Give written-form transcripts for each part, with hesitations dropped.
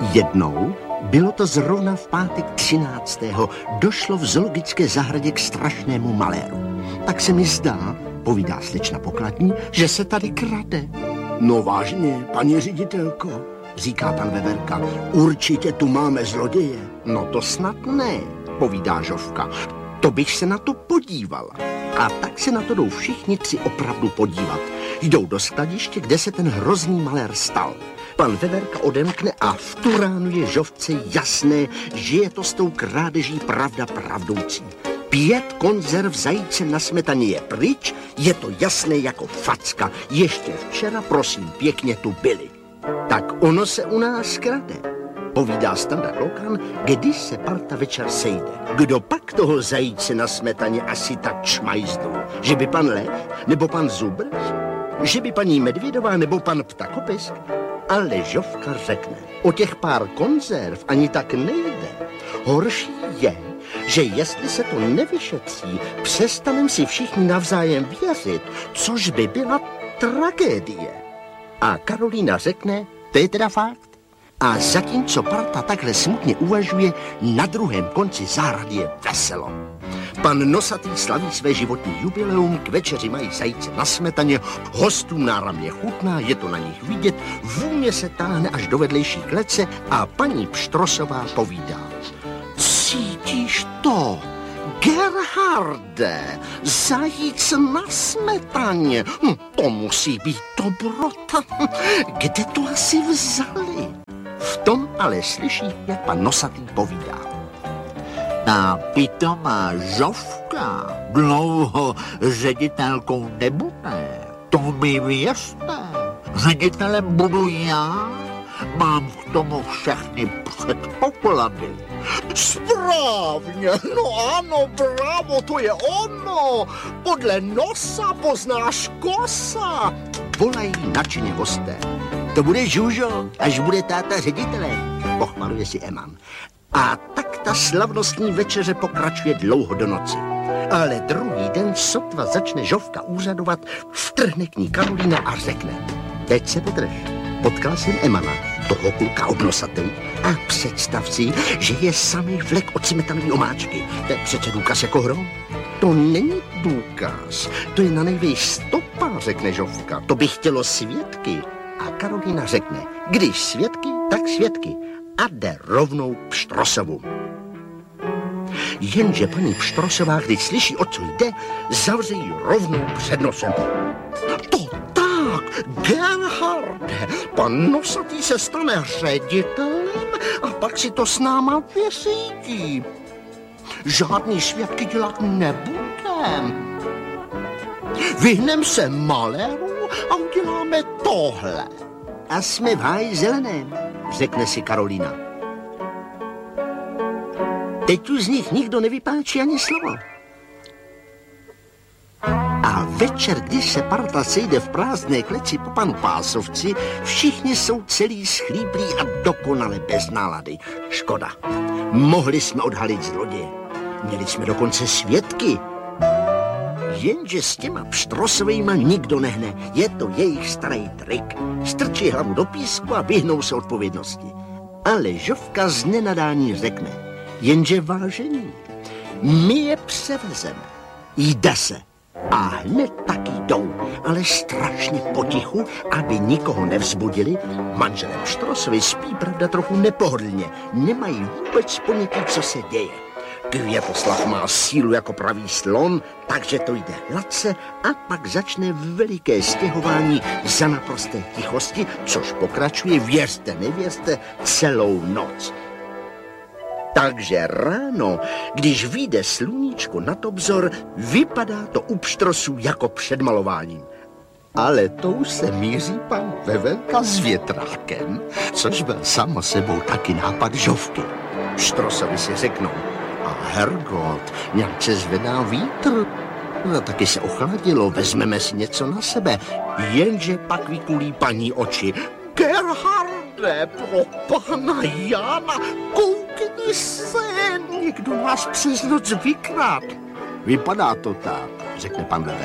Jednou, bylo to zrovna v pátek 13. došlo v zoologické zahradě k strašnému maléru. Tak se mi zdá, povídá slečna pokladní, že se tady krade. No vážně, paní ředitelko, říká pan Veverka, určitě tu máme zloděje. No to snad ne, povídá Žofka, to bych se na to podívala. A tak se na to jdou všichni tři opravdu podívat. Jdou do skladiště, kde se ten hrozný malér stal. Pan Veverka odemkne a v tu ránu je Žofce jasné, že je to s tou krádeží pravda pravdoucí. 5 konzerv zajíce na smetaně je pryč, je to jasné jako facka. Ještě včera, prosím, pěkně tu byli. Tak ono se u nás krade, povídá Standa Klokan, když se parta večer sejde. Kdo pak toho zajíce na smetaně asi tak čmajzdou? Že by pan Lev, nebo pan Zubr? Že by paní Medvědová, nebo pan Ptakopisk? Ale Žofka řekne, o těch pár konzerv ani tak nejde. Horší je, že jestli se to nevyšetří, přestanem si všichni navzájem věřit, což by byla tragédie. A Karolína řekne, to je teda fakt. A zatímco parta takhle smutně uvažuje, na druhém konci zahrady je veselo. Pan Nosatý slaví své životní jubileum, k večeři mají zajíce na smetaně, hostům náramně chutná, je to na nich vidět, vůně se táhne až do vedlejší klece a paní Pštrosová povídá. Cítíš to? Gerharde, zajíc na smetaně, to musí být dobrota. Kde to asi vzali? V tom ale slyší, jak pan Nosatý povídá. Ta pitomá Žofka dlouho ředitelkou nebude, to mi věřte. Ředitelem budu já, mám k tomu všechny předpoklady. Správně, no ano, bravo, to je ono. Podle nosa poznáš kosa. Volají nadšeně hosté. To bude Žužo, až bude táta ředitelem, pochvaluje si Eman. A tak ta slavnostní večeře pokračuje dlouho do noci. Ale druhý den sotva začne Žofka úřadovat, vtrhne k ní Karolína a řekne. Teď se podrž, potkal jsem Emana, toho kluka obnosatý, a představ si, že je samý vlek od smetanové omáčky. To je přece důkaz jako hrom. To není důkaz, to je na nejvýš stopa, řekne Žofka. To by chtělo svědky. A Karolína řekne, když svědky, tak svědky. A jde rovnou k Pštrosovu. Jenže paní Pštrosová, když slyší, o co jde, zavře ji rovnou před nosem. To tak, Gerharde, pan Nosatý se stane ředitelem a pak si to s náma vyřídí. Žádný svědky dělat nebudem. Vyhnem se maléru a uděláme tohle. A jsme v háji zeleném, řekne si Karolína. Teď už z nich nikdo nevypáčí ani slovo. A večer, když se parta sejde v prázdné kleci po panu Pásovci, všichni jsou celý schlíplí a dokonale bez nálady. Škoda. Mohli jsme odhalit zloděje. Měli jsme dokonce svědky. Jenže s těma Pštrosovejma nikdo nehne. Je to jejich starý trik. Strčí hlavu do písku a vyhnou se odpovědnosti. Ale Žofka z nenadání řekne. Jenže vážení, my je převezeme. Jde se. A hned taky jdou, ale strašně potichu, aby nikoho nevzbudili. Manželé Pštrosovi spí, pravda, trochu nepohodlně. Nemají vůbec ponětí, co se děje. Květoslav má sílu jako pravý slon, takže to jde hladce a pak začne veliké stěhování za naprosté tichosti, což pokračuje, věřte, nevěřte, celou noc. Takže ráno, když vyjde sluníčko nad obzor, vypadá to u Pštrosů jako před malováním. Ale to už se míří pan Veverka s větrákem, což byl samo sebou taky nápad Žofky. Pštrosovi si řeknou, a Hergot, nějak se zvedá vítr. No, taky se ochladilo, vezmeme si něco na sebe. Jenže pak vykulí paní oči. Gerharde, pro pana Jána, koukni se, někdo nás přes noc vykrát. Vypadá to tak, řekne pan Veverka.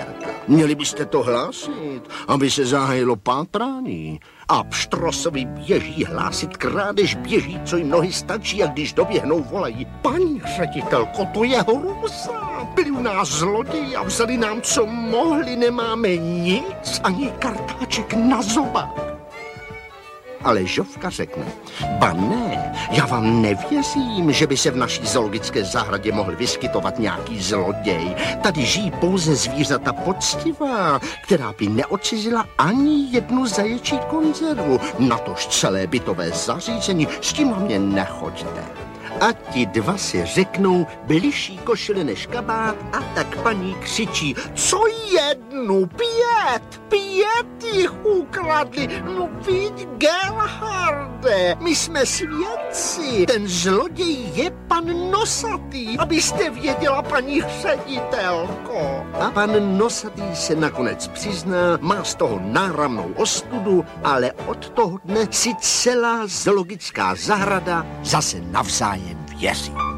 Měli byste to hlásit, aby se zahájilo pátrání. A Pštrosovi běží hlásit krádež, běží, co jim nohy stačí, a když doběhnou, volají: paní ředitelko, to je hrůza. Byli u nás zloději a vzali nám, co mohli, nemáme nic, ani kartáček na zobák. Ale Žofka řekne: ba ne, já vám nevěřím, že by se v naší zoologické zahradě mohl vyskytovat nějaký zloděj. Tady žijí pouze zvířata poctivá, která by neodcizila ani jednu zaječí konzervu. Natož celé bytové zařízení, s tím na mě nechoďte. A ti dva si řeknou bližší košile než kabát, a tak paní křičí: co jednu? 5 jich ukradli. No viď, Gerharde, my jsme svědci. Ten zloděj je pan Nosatý, abyste věděla, paní ředitelko. A pan Nosatý se nakonec přizná, má z toho náramnou ostudu, ale od toho dne si celá zoologická zahrada zase navzájem věří.